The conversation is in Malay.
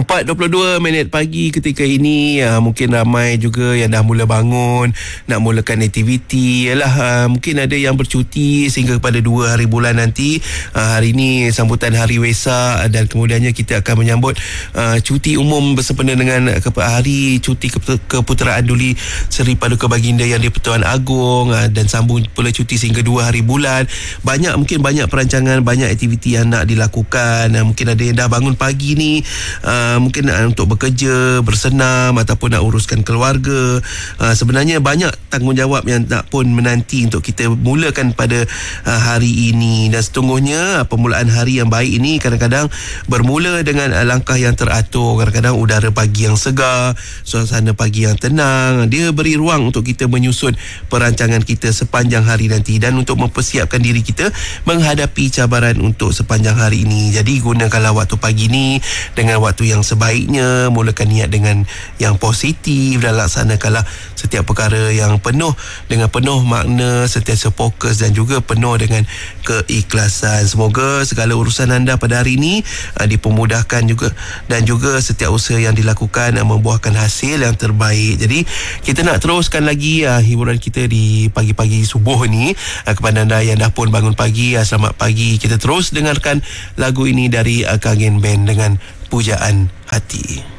4:22 pagi ketika ini. Mungkin ramai juga yang dah mula bangun, nak mulakan aktiviti. Mungkin ada yang bercuti sehingga kepada 2 hari bulan nanti. Hari ini sambutan Hari Wesak, dan kemudiannya kita akan menyambut cuti umum bersempena dengan hari cuti Keputeraan Duli Seri Paduka Baginda Yang di-Pertuan Agong, dan sambung pula cuti sehingga 2 hari bulan. Mungkin banyak perancangan, banyak aktiviti yang nak dilakukan. Mungkin ada yang dah bangun pagi ni, mungkin untuk bekerja, bersenam ataupun nak uruskan keluarga. Sebenarnya banyak tanggungjawab yang tak pun menanti untuk kita mulakan pada hari ini. Dan setungguhnya permulaan hari yang baik ini kadang-kadang bermula dengan langkah yang teratur. Kadang-kadang udara pagi yang segar, suasana pagi yang tenang, dia beri ruang untuk kita menyusun perancangan kita sepanjang hari nanti, dan untuk mempersiapkan diri kita menghadapi cabaran untuk sepanjang hari ini. Jadi gunakanlah waktu pagi ni dengan waktu yang sebaiknya. Mulakan niat dengan yang positif dan laksanakanlah setiap perkara yang dengan penuh makna, sentiasa fokus dan juga penuh dengan keikhlasan. Semoga segala urusan anda pada hari ini dipermudahkan juga, dan juga setiap usaha yang dilakukan membuahkan hasil yang terbaik. Jadi kita nak teruskan lagi hiburan kita di pagi-pagi subuh ni. Kepada anda yang dah pun bangun pagi, selamat pagi. Kita terus dengarkan lagu ini dari Kangen Band dengan Pujaan Hati.